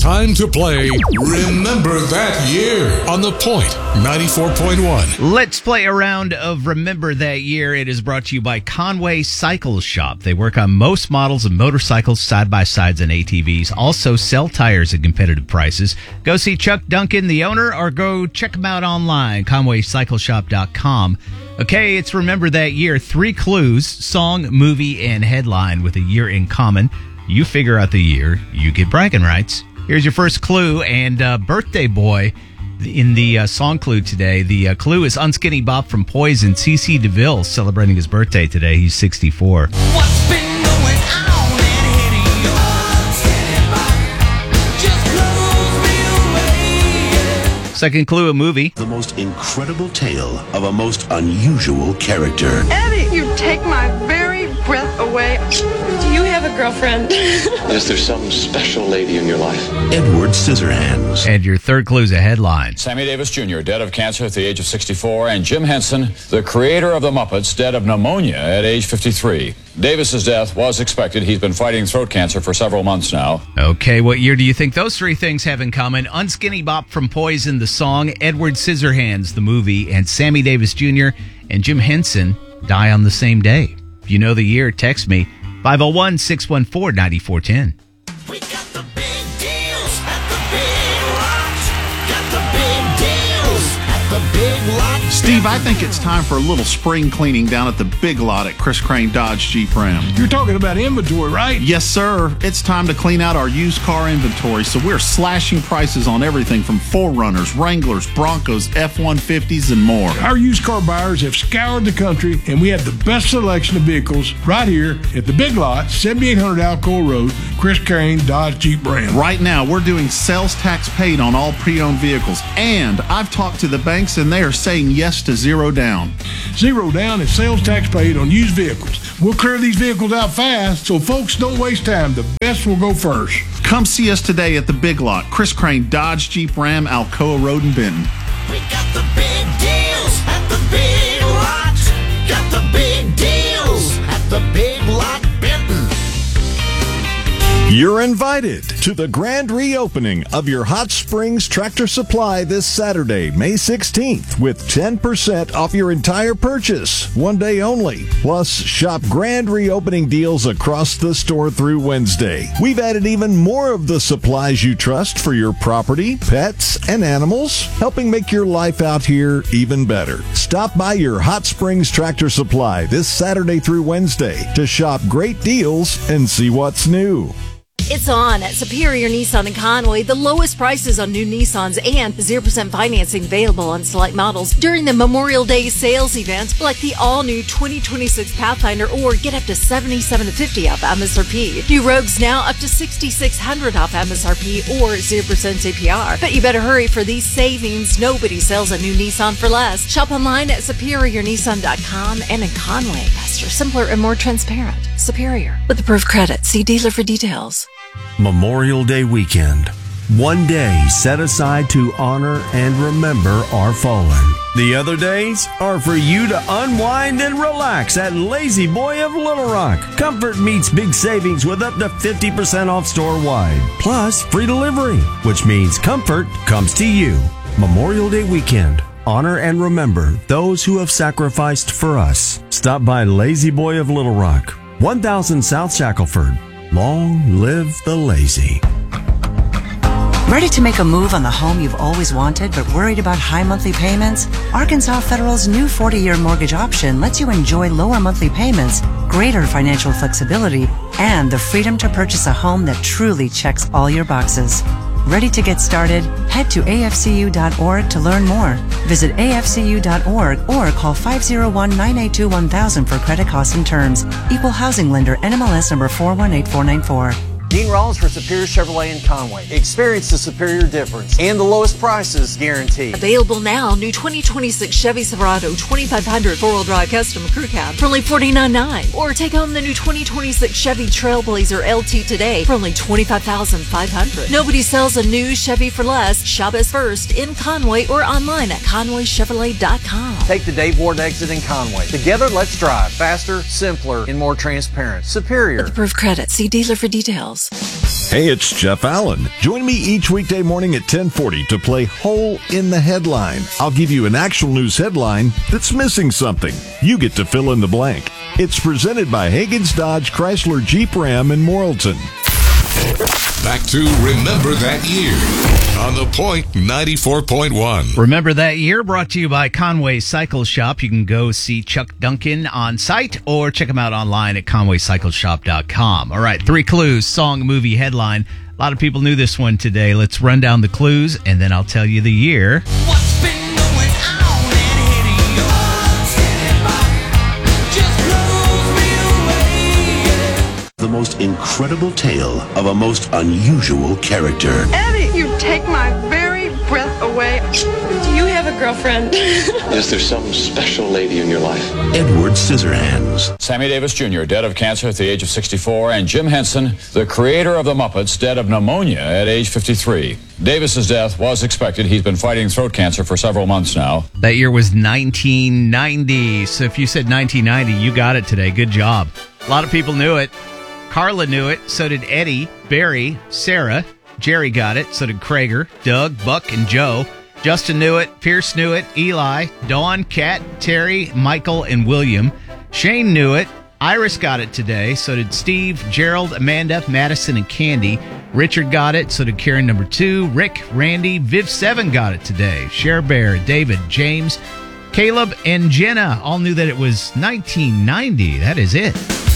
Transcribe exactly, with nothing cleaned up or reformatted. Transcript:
time to play Remember That Year on The Point ninety-four point one. Let's play a round of Remember That Year. It is brought to you by Conway Cycle Shop. They work on most models of motorcycles, side-by-sides, and A T Vs. Also sell tires at competitive prices. Go see Chuck Duncan, the owner, or go check them out online, conway cycle shop dot com. Okay, it's Remember That Year. Three clues, song, movie, and headline with a year in common. You figure out the year, you get bragging rights. Here's your first clue, and uh, Birthday Boy in the uh, song clue today. The uh, clue is Unskinny Bop from Poison. C C DeVille celebrating his birthday today. He's sixty-four. What's been going on in here? Unskinny Bop just blows me away. Second clue, a movie. The most incredible tale of a most unusual character. Eddie, you take my very breath away. Do you have a girlfriend? Is there some special lady in your life? Edward Scissorhands. And your third clue is a headline. Sammy Davis Junior, dead of cancer at the age of sixty-four, and Jim Henson, the creator of the Muppets, dead of pneumonia at age fifty-three. Davis's death was expected. He's been fighting throat cancer for several months now. Okay, what year do you think those three things have in common? Unskinny Bop from Poison, the song, Edward Scissorhands, the movie, and Sammy Davis Junior and Jim Henson die on the same day. If you know the year, text me, five oh one, six one four, nine four one oh. We got the big deals at the Big Lot. Got the big deals at the Big Lot. Steve, I think it's time for a little spring cleaning down at the Big Lot at Chris Crane Dodge Jeep Ram. You're talking about inventory, right? Yes, sir. It's time to clean out our used car inventory, so we're slashing prices on everything from four runners, Wranglers, Broncos, F one fifties, and more. Our used car buyers have scoured the country, and we have the best selection of vehicles right here at the Big Lot, seventy-eight hundred Alcoa Road, Chris Crane Dodge Jeep Ram. Right now, we're doing sales tax paid on all pre-owned vehicles, and I've talked to the banks, and they are saying yes to zero down. Zero down and sales tax paid on used vehicles. We'll clear these vehicles out fast, so folks don't waste time. The best will go first. Come see us today at the Big Lot, Chris Crane Dodge Jeep Ram, Alcoa Road in Benton. We got the big deals at the Big Lot. Got the big deals at the Big Lot, Benton. You're invited to the grand reopening of your Hot Springs Tractor Supply this Saturday, May sixteenth, with ten percent off your entire purchase, one day only. Plus, shop grand reopening deals across the store through Wednesday. We've added even more of the supplies you trust for your property, pets, and animals, helping make your life out here even better. Stop by your Hot Springs Tractor Supply this Saturday through Wednesday to shop great deals and see what's new. It's on at Superior Nissan in Conway. The lowest prices on new Nissans and zero percent financing available on select models during the Memorial Day sales event, like the all-new twenty twenty-six Pathfinder, or get up to seventy-seven to fifty off M S R P. New Rogues now up to sixty-six hundred off M S R P or zero percent A P R. But you better hurry for these savings. Nobody sells a new Nissan for less. Shop online at superior nissan dot com and in Conway. Faster, simpler, and more transparent. Superior. With approved credit. See dealer for details. Memorial Day weekend. One day set aside to honor and remember our fallen. The other days are for you to unwind and relax at Lazy Boy of Little Rock. Comfort meets big savings with up to fifty percent off store-wide. Plus free delivery, which means comfort comes to you. Memorial Day weekend. Honor and remember those who have sacrificed for us. Stop by Lazy Boy of Little Rock, one thousand South Shackelford. Long live the lazy. Ready to make a move on the home you've always wanted but worried about high monthly payments? Arkansas Federal's new forty-year mortgage option lets you enjoy lower monthly payments, greater financial flexibility, and the freedom to purchase a home that truly checks all your boxes. Ready to get started? Head to A F C U dot org to learn more. Visit A F C U dot org or call five oh one, nine eight two, one thousand for credit costs and terms. Equal housing lender, N M L S number four one eight four nine four. Dean Rollins for Superior Chevrolet in Conway. Experience the superior difference and the lowest prices guaranteed. Available now, new twenty twenty-six Chevy Silverado twenty-five hundred four-wheel drive custom crew cab for only forty-nine thousand dollars. Or take home the new twenty twenty-six Chevy Trailblazer L T today for only twenty-five thousand five hundred dollars. Nobody sells a new Chevy for less. Shop us first in Conway or online at conway chevrolet dot com. Take the Dave Ward exit in Conway. Together, let's drive faster, simpler, and more transparent. Superior. With approved credit. See dealer for details. Hey, it's Jeff Allen. Join me each weekday morning at ten forty to play Hole in the Headline. I'll give you an actual news headline that's missing something. You get to fill in the blank. It's presented by Hagen's Dodge Chrysler Jeep Ram in Morrilton. Back to Remember That Year on The Point ninety-four point one. Remember That Year, brought to you by Conway Cycle Shop. You can go see Chuck Duncan on site or check him out online at conway cycle shop dot com. All right, three clues, song, movie, headline. A lot of people knew this one today. Let's run down the clues, and then I'll tell you the year. What's been going on and hitting you? Just blows me away. The most incredible tale of a most unusual character. Eddie, you take my very breath away. Do you have a girlfriend? Is there some special lady in your life? Edward Scissorhands. Sammy Davis Junior, dead of cancer at the age of sixty-four, and Jim Henson, the creator of the Muppets, dead of pneumonia at age fifty-three. Davis's death was expected. He's been fighting throat cancer for several months now. That year was nineteen ninety. So if you said nineteen ninety, you got it today. Good job. A lot of people knew it. Carla knew it. So did Eddie, Barry, Sarah. Jerry got it. So did Krager, Doug, Buck, and Joe. Justin knew it. Pierce knew it. Eli, Dawn, Kat, Terry, Michael, and William. Shane knew it. Iris got it today. So did Steve, Gerald, Amanda, Madison, and Candy. Richard got it. So did Karen number two. Rick, Randy, Viv seven got it today. Cher Bear, David, James, Caleb, and Jenna all knew that it was nineteen ninety. That is it.